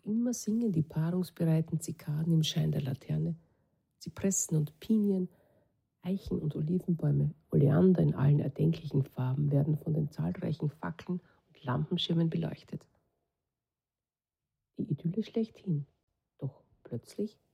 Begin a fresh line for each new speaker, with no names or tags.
immer singen die paarungsbereiten Zikaden im Schein der Laterne. Zypressen und Pinien, Eichen und Olivenbäume, Oleander in allen erdenklichen Farben werden von den zahlreichen Fackeln und Lampenschirmen beleuchtet. Die Idylle schlechthin. Doch plötzlich